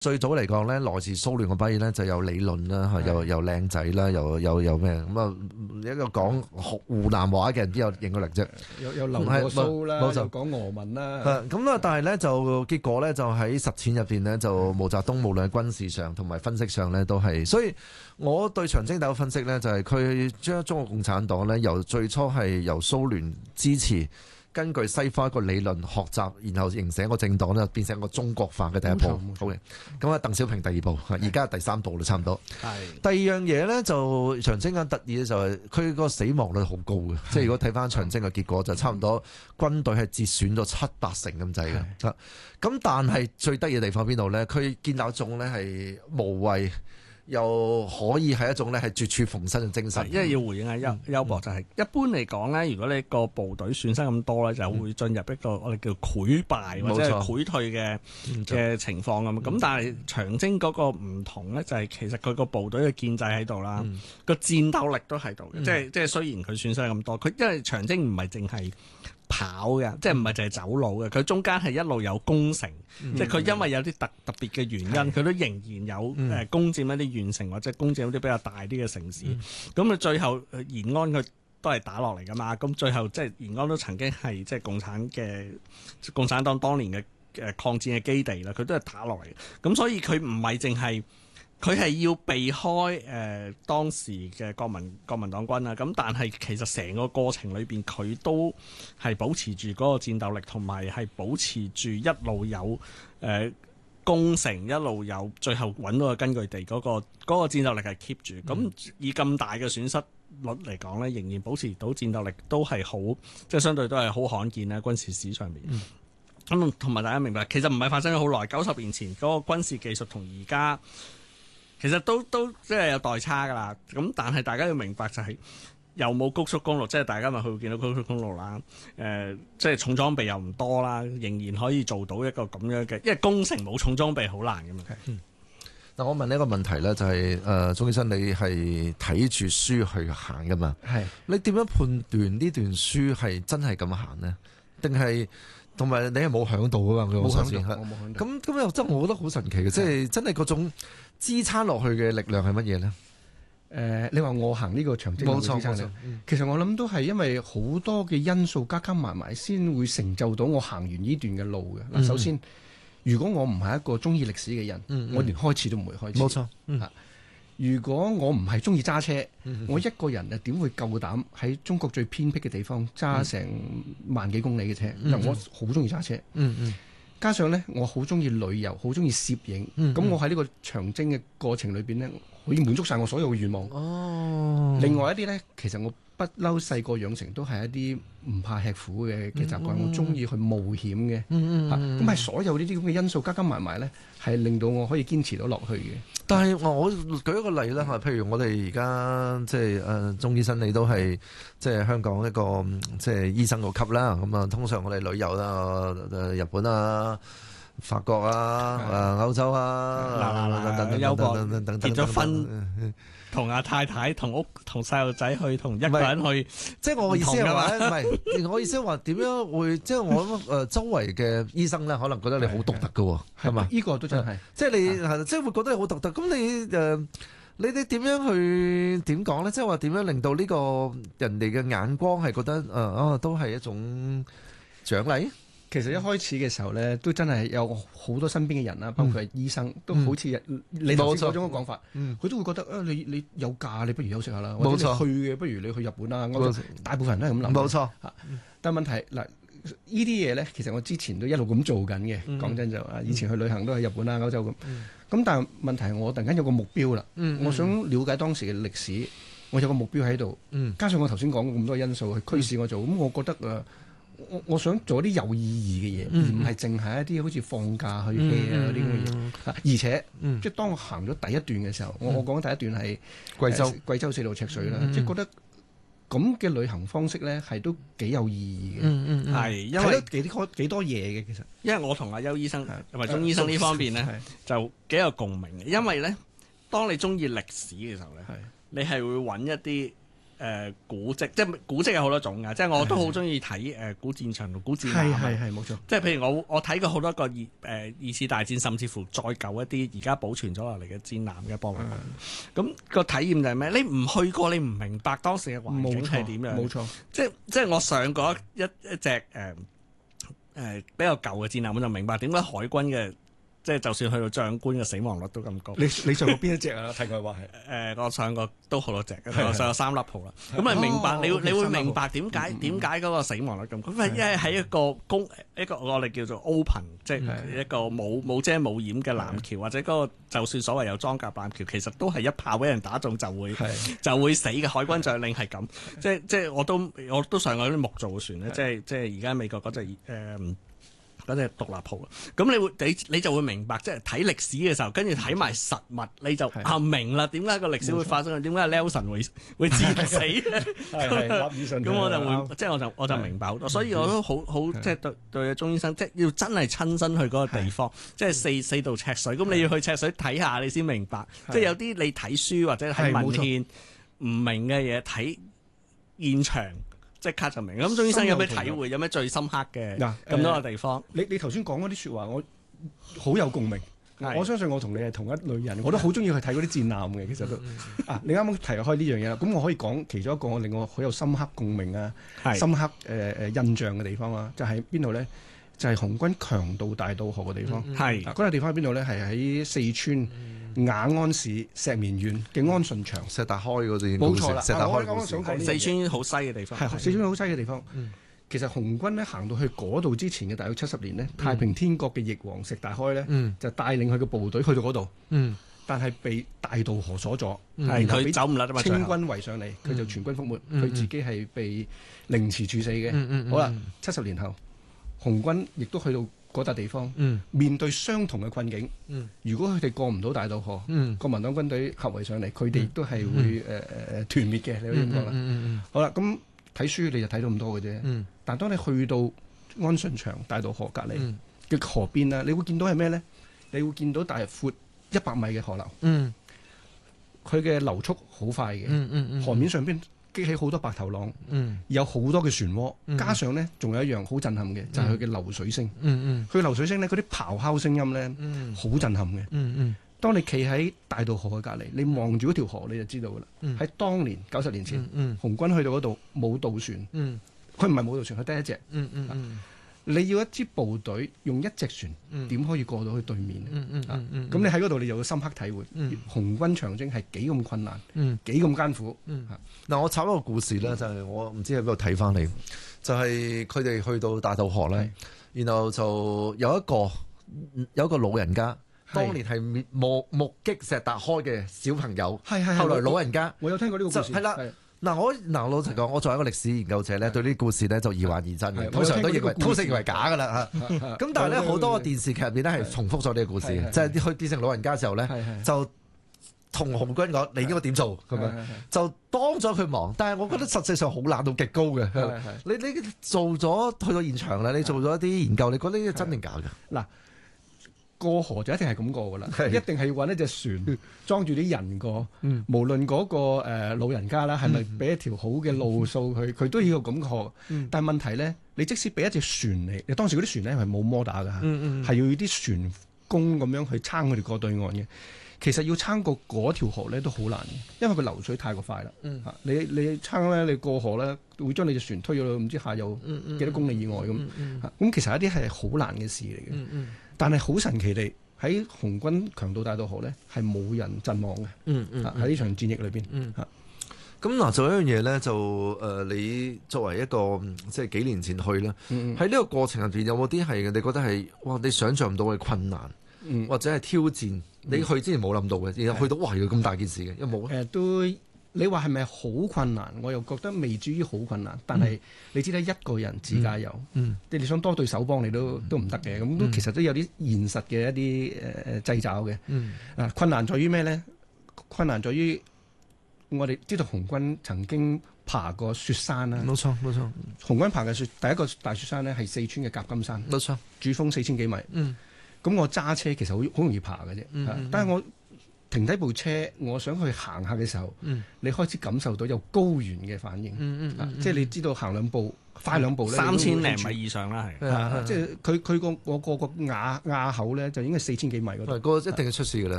最早嚟講咧，來自蘇聯嗰班嘢咧就有理論啦，又靚仔啦，又咩咁啊？一個講湖南話嘅人邊有影響力啫？ 有留過鬚啦，又講俄文啦。 咁啦，但係咧就結果咧就喺實踐入邊咧，就毛澤東無論喺軍事上同埋分析上咧都係，所以我對長征第一分析咧就係佢將中國共產黨咧由最初係由蘇聯支持。根據西方一個理論學習，然後形成一個政黨咧，變成一個中國化嘅第一步。好嘅，咁啊，鄧小平第二步，而家係第三步啦，差唔多。係第二樣嘢咧，就長征嘅特意咧，就係佢個死亡率好高嘅，即係如果睇翻長征嘅結果，就差唔多軍隊係折損咗7-8成咁滯嘅。咁但係最得意嘅地方邊度咧？佢建立一種咧係無畏。又可以係一種咧係絕處逢生嘅精神， 因為要回應下邱博就係一般嚟講咧，如果你個部隊損失咁多咧，就會進入一個我哋叫潰敗或者係潰退嘅情況咁。咁但係長征嗰個唔同咧，就係其實佢個部隊嘅建制喺度啦，個戰鬥力都喺度嘅。即係雖然佢損失咁多，佢因為長征唔係淨係跑嘅，即係唔係淨係走路嘅，佢中間係一路有攻城，即係佢因為有啲特別嘅原因，佢都仍然有攻佔一啲縣城或者攻佔一啲比較大啲嘅城市。咁佢最後延安佢都係打落嚟噶嘛，咁最後即係延安都曾經係即係共產黨當年嘅抗戰嘅基地啦，佢都係打落嚟。咁所以佢唔係淨係。佢係要避開當時嘅國民黨軍啦，咁但係其實成個過程裏邊，佢都係保持住嗰個戰鬥力，同埋係保持住一路有攻城，一路有最後揾到個根據地嗰個戰鬥力係 keep 住。咁以咁大嘅損失率嚟講咧，仍然保持到戰鬥力都係好，即係相對都係好罕見啦，軍事史上面。咁同埋大家明白，其實唔係發生咗好耐，90年前嗰個軍事技術同而家。其實都即係有代差㗎啦，咁但係大家要明白就係又冇高速公路，即係大家咪會見到高速公路啦，即係重裝備又唔多啦，仍然可以做到一個咁樣嘅，因為攻城冇重裝備好難㗎嘛。 嗱，我問你一個問題咧，就係鍾醫生，你係睇住書去行㗎嘛？係，你點樣判斷呢段書係真係咁行呢？定係？同埋你係冇響到噶嘛？冇響到，我冇響到。咁又真，我覺得好神奇嘅，即係真係嗰種支撐落去嘅力量係乜嘢咧？ 你話我行呢個長征嘅支撐力，其實我諗都係因為好多嘅因素加加埋埋，先會成就到我行完呢段嘅路嘅。嗱，首先，如果我唔係一個中意歷史嘅人，我連開始都唔會開始。冇錯。如果我唔係中意揸車，我一個人點會夠膽喺中國最偏僻嘅地方揸成萬幾公里嘅車？我好中意揸車，加上呢，我好中意旅遊，好中意攝影。咁我喺呢個長征嘅過程裏邊呢，可以滿足晒我所有嘅願望。另外一啲呢，其實我不嬲細個養成都係一啲唔怕吃苦嘅習慣，我中意去冒險嘅。咁係所有呢啲咁嘅因素加加埋埋呢，係令到我可以堅持到落去嘅。 但係我舉一個例啦，譬如我哋而家即係鍾醫生，你都係即係香港一個即係醫生個級啦。咁啊，通常我哋旅遊啦，日本啊、法國啊、歐洲啊， 邱博結咗婚，同阿太太、同細路仔去，同一個人去， 即係我意思係話，唔係我意思係話點樣會，即係我諗周圍嘅醫生咧，可能覺得你好獨特㗎喎，係嘛？ 呢個都真係，即係你係即係會覺得你好獨特。咁你哋點樣去點講咧？即係話點樣令到呢個人哋嘅眼光係覺得都係一種獎勵？ 其實一開始嘅時候咧，都真係有好多身邊嘅人啦，包括係醫生，都好似你頭先嗰種嘅講法，佢都會覺得你有假，你不如休息下啦。或者你去嘅，不如你去日本啦。大部分人都係咁諗。冇錯。但係問題嗱，呢啲嘢咧，其實我之前都一路咁做緊嘅。講真就以前去旅行都係日本啦、歐洲咁。咁但係問題係我突然間有個目標啦，我想了解當時嘅歷史，我有個目標喺度。加上我頭先講咁多因素去驅使我做，咁我覺得我想做啲有意義嘅嘢，而唔係淨係一啲好似放假去 hea 啊嗰啲咁嘅嘢。而且即係當我行咗第一段嘅時候，我講第一段係貴州四路赤水啦，即係覺得咁嘅旅行方式咧係都幾有意義嘅。係因為幾多嘢嘅其實。因為我同阿邱醫生同埋鍾醫生呢方面咧就幾有共鳴嘅，因為咧當你中意歷史嘅時候咧，你係會揾一啲古蹟，即係古蹟有好多種㗎，即係我都好中意睇古戰場同古戰艦。 係冇錯。 即係譬如我睇過好多個二次大戰，甚至乎再舊一啲而家保存咗落嚟嘅戰艦嘅博物館。咁個體驗就係咩？你唔去過，你唔明白當時嘅環境係點樣。 冇錯。 即係我上過一隻比較舊嘅戰艦，我就明白點解海軍嘅。即係就算去到將官嘅死亡率都咁高。 你上過邊一隻啊？題外話係我上過都好多隻，我上過3粒號啦。咁你明白，你會明白點解嗰個死亡率咁高？因為喺一個我哋叫做 open， 即係一個冇遮冇掩嘅艦橋，或者嗰個就算所謂有裝甲艦橋，其實都係一炮俾人打中就會死嘅。海軍將領係咁，即係我都上過啲木造船咧，即係而家美國嗰隻嗰隻獨立號啦，咁你就會明白，即係睇歷史嘅時候，跟住睇埋實物，你就明啦，點解個歷史會發生？點解 Nelson 會戰死？咁我就會，即係我就明白好多，所以我都好即係對鍾醫生，即係要真係親身去嗰個地方，即係四道赤水，咁你要去赤水睇下，你先明白。即係有啲你睇書或者睇文獻唔明嘅嘢，睇現場。即刻就明。咁鍾醫生有咩體會？有咩最深刻嘅咁多個地方？ 你頭先講嗰啲説話，我好有共鳴。我相信我同你係同一類人，我都好中意去睇嗰啲戰艦嘅。其實都你啱啱提開呢樣嘢啦。咁我可以講其中一個令我好有深刻共鳴啊、深刻印象嘅地方啊，就係邊度咧？就係紅軍強渡大渡河嘅地方。係嗰個地方喺邊度咧？係喺四川雅安市石棉縣嘅安順場。 石達開嗰啲冇錯啦。 石達開剛剛想講四川好西嘅地方。 係四川好西嘅地方。其實紅軍咧行到去嗰度之前嘅大約70年呢，太平天國嘅翼王石達開咧，就帶領佢嘅部隊去到嗰度。但係被大渡河所阻， 佢走唔甩啊嘛。 清軍圍上嚟，佢就全軍覆沒，佢自己係被凌遲處死嘅。好啦，70年後，紅軍亦都去到嗰笪地方，面對相同嘅困境。如果佢哋過唔到大渡河，國民黨軍隊合圍上嚟，佢哋亦都係會團滅嘅。你可以咁講啦。好啦，咁睇書你就睇到咁多嘅啫。但當你去到安順場大渡河隔離嘅河邊啦，你會見到係咩咧？你會見到大約闊100米嘅河流。佢嘅流速好快嘅。河面上邊激起好多白頭浪。有好多嘅漩渦。加上咧，仲有一樣好震撼嘅，就係佢嘅流水聲。佢流水聲咧，嗰啲咆哮聲音咧，好震撼嘅。當你企喺大渡河嘅隔離，你望住嗰條河，你就知道噶啦。喺當年90年前，紅軍去到嗰度冇渡船。佢唔係冇渡船，佢得一隻。你要一支部隊用一隻船，點可以過到去對面？咁你喺嗰度，你就有深刻體會，紅軍長征係幾咁困難，幾咁艱苦。 嗱，我插一個故事咧，就係我唔知喺邊度睇翻嚟，就係佢哋去到大渡河咧，然後就有一個老人家，當年係目擊石達開嘅小朋友，後來老人家， 我有聽過呢個故事。 係啦。嗱，老實講，我作為一個歷史研究者咧，對呢啲故事咧就疑幻疑真嘅，通常認為假㗎啦嚇。咁但係咧，好多個電視劇入邊咧係重複咗呢個故事，即係去變成老人家嘅時候咧，就同紅軍講：你應該點做咁樣，就幫咗佢忙。但係我覺得實際上好難度極高嘅。你做咗去到現場咧，你做咗一啲研究，你覺得呢個真定假㗎？ 嗱。過河就一定係咁過噶啦，一定係要揾一隻船裝住啲人過。無論嗰個老人家啦，係咪俾一條好嘅路數佢都要咁過。但係問題咧，你即使俾一隻船嚟，當時嗰啲船咧係冇摩打㗎，係要啲船工咁樣去撐佢哋過對岸嘅。其實要撐過嗰條河咧都好難嘅，因為佢流水太過快啦。你撐咧，你過河咧會將你隻船推咗到唔知下游幾多公里以外咁。咁其實一啲係好難嘅事嚟嘅。但係好神奇地喺紅軍強渡大渡河咧係冇人陣亡嘅。喺呢場戰役裏邊。 咁嗱，做一樣嘢咧，就你作為一個即係幾年前去啦，喺呢個過程入邊有冇啲係你覺得係哇你想象唔到嘅困難，或者係挑戰？你去之前冇諗到嘅，然後去到哇，有咁大件事嘅，有冇？ 都你話係咪好困難？我又覺得未至於好困難。但係你知咧，一個人自駕遊，你想多對手幫你都唔得嘅。咁都其實都有啲現實嘅一啲掣肘嘅。困難在於咩咧？困難在於我哋知道紅軍曾經爬過雪山啦。 冇錯。 紅軍爬嘅第一個大雪山咧係四川嘅夾金山。冇錯。主峰4000幾米。咁我揸車其實好容易爬嘅啫。但係我停低部車，我想去行下嘅時候，你開始感受到有高原嘅反應，即係你知道行兩步快兩步咧 ，3000零米以上啦，係， 即係佢個雅口咧就應該4000幾米嗰度， 嗰個一定係出事㗎啦。